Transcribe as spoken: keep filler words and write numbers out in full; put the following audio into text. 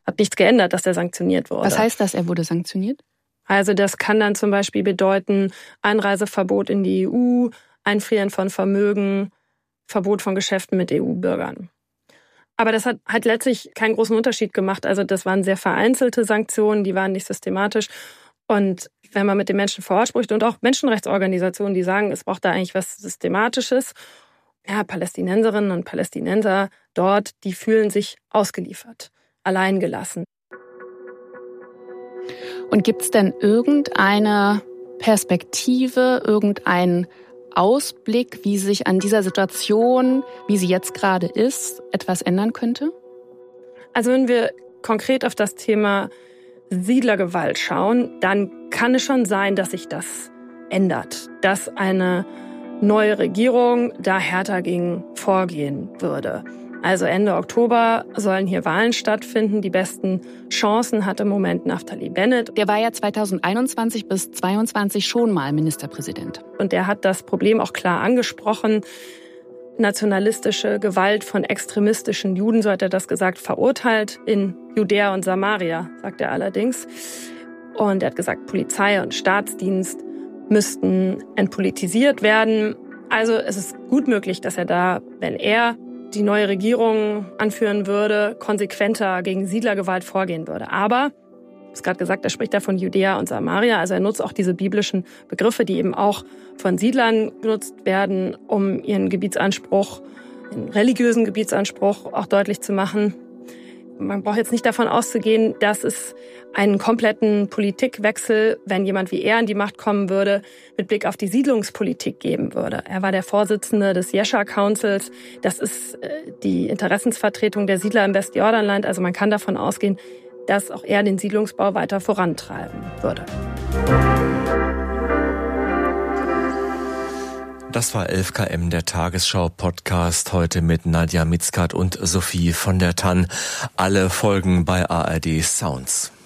hat nichts geändert, dass er sanktioniert wurde. Was heißt das, er wurde sanktioniert? Also das kann dann zum Beispiel bedeuten, Einreiseverbot in die E U, Einfrieren von Vermögen, Verbot von Geschäften mit E U-Bürgern. Aber das hat halt letztlich keinen großen Unterschied gemacht. Also das waren sehr vereinzelte Sanktionen, die waren nicht systematisch. Und wenn man mit den Menschen vor Ort spricht und auch Menschenrechtsorganisationen, die sagen, es braucht da eigentlich was Systematisches, ja, Palästinenserinnen und Palästinenser dort, die fühlen sich ausgeliefert, alleingelassen. Und gibt es denn irgendeine Perspektive, irgendeinen Ausblick, wie sich an dieser Situation, wie sie jetzt gerade ist, etwas ändern könnte? Also wenn wir konkret auf das Thema Siedlergewalt schauen, dann kann es schon sein, dass sich das ändert, dass eine neue Regierung da härter gegen vorgehen würde. Also Ende Oktober sollen hier Wahlen stattfinden. Die besten Chancen hat im Moment Naftali Bennett. Der war ja zweitausendeinundzwanzig bis zweitausendzweiundzwanzig schon mal Ministerpräsident. Und der hat das Problem auch klar angesprochen. Nationalistische Gewalt von extremistischen Juden, so hat er das gesagt, verurteilt in Judäa und Samaria, sagt er allerdings. Und er hat gesagt, Polizei und Staatsdienst müssten entpolitisiert werden. Also es ist gut möglich, dass er da, wenn er die neue Regierung anführen würde, konsequenter gegen Siedlergewalt vorgehen würde. Aber, ich habe es gerade gesagt, er spricht da von Judäa und Samaria, also er nutzt auch diese biblischen Begriffe, die eben auch von Siedlern genutzt werden, um ihren Gebietsanspruch, den religiösen Gebietsanspruch auch deutlich zu machen. Man braucht jetzt nicht davon auszugehen, dass es einen kompletten Politikwechsel, wenn jemand wie er an die Macht kommen würde, mit Blick auf die Siedlungspolitik geben würde. Er war der Vorsitzende des Yesha Councils. Das ist die Interessensvertretung der Siedler im Westjordanland. Also man kann davon ausgehen, dass auch er den Siedlungsbau weiter vorantreiben würde. Das war elf Kilometer, der Tagesschau-Podcast, heute mit Nadja Mitzkat und Sophie von der Tann. Alle Folgen bei A R D Sounds.